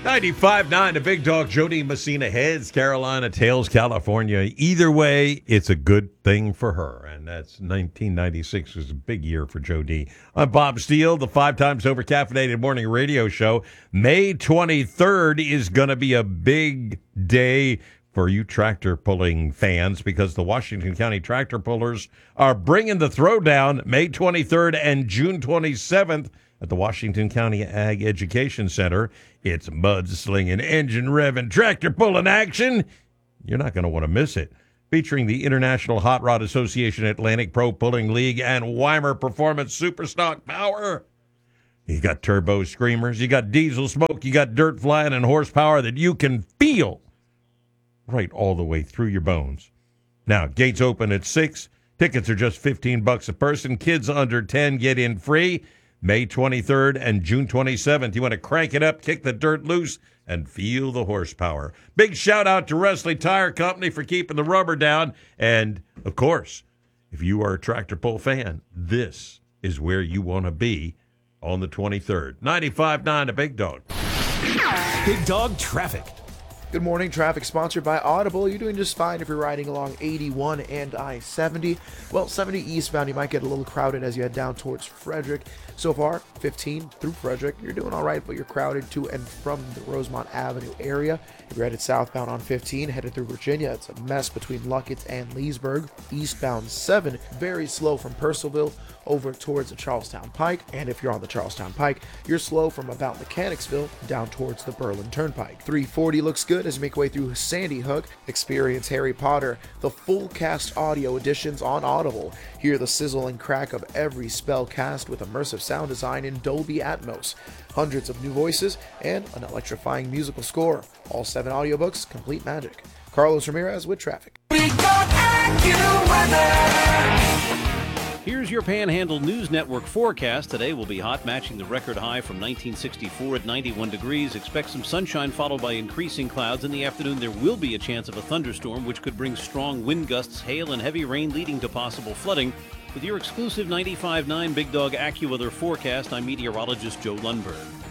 95.9, the Big Dog, Jody Messina, heads Carolina, tails California. Either way, it's a good thing for her. And that's 1996 was a big year for Jody. I'm Bob Steele, the 5 times over caffeinated morning radio show. May 23rd is going to be a big day for you tractor pulling fans because the Washington County tractor pullers are bringing the throwdown May 23rd and June 27th at the Washington County Ag Education Center. It's mud-slinging, engine-revving, tractor-pulling action. You're not going to want to miss it. Featuring the International Hot Rod Association, Atlantic Pro Pulling League, and Weimer Performance Superstock Power. You got turbo screamers, you got diesel smoke, you got dirt flying and horsepower that you can feel right all the way through your bones. Now, gates open at 6. Tickets are just $15 a person. Kids under 10 get in free. May 23rd and June 27th. You want to crank it up, kick the dirt loose, and feel the horsepower. Big shout out to Wesley Tire Company for keeping the rubber down. And, of course, if you are a tractor pull fan, this is where you want to be on the 23rd. 95.9 The Big Dog. Big Dog Traffic. Good morning. Traffic sponsored by Audible. You're doing just fine if you're riding along 81 and I-70. Well, 70 eastbound, you might get a little crowded as you head down towards Frederick. So far, 15 through Frederick, you're doing all right, but you're crowded to and from the Rosemont Avenue area. If you're headed southbound on 15, headed through Virginia, it's a mess between Luckett and Leesburg. Eastbound 7, very slow from Purcellville over towards the Charlestown Pike. And if you're on the Charlestown Pike, you're slow from about Mechanicsville down towards the Berlin Turnpike. 340 looks good as you make your way through Sandy Hook. Experience Harry Potter, the full cast audio editions on Audible. Hear the sizzle and crack of every spell cast with immersive sound design in Dolby Atmos. Hundreds of new voices and an electrifying musical score. All 7 audiobooks, complete magic. Carlos Ramirez with traffic. Here's your Panhandle News Network forecast. Today will be hot, matching the record high from 1964 at 91 degrees. Expect some sunshine followed by increasing clouds. In the afternoon, there will be a chance of a thunderstorm, which could bring strong wind gusts, hail, and heavy rain, leading to possible flooding. With your exclusive 95.9 Big Dog AccuWeather forecast, I'm meteorologist Joe Lundberg.